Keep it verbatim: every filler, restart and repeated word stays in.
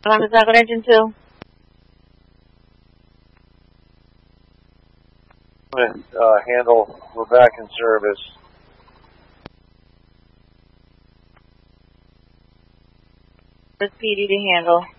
Alarm is out on engine two. Uh, handle, we're back in service. It's P D to handle.